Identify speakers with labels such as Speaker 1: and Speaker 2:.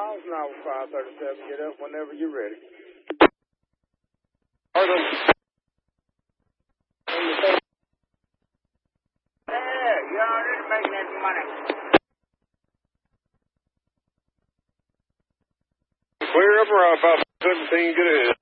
Speaker 1: miles an hour, 537. Get up whenever you're ready.
Speaker 2: Arden.
Speaker 1: Yeah, you're already making that money.
Speaker 2: Clear up or about 17, get ahead.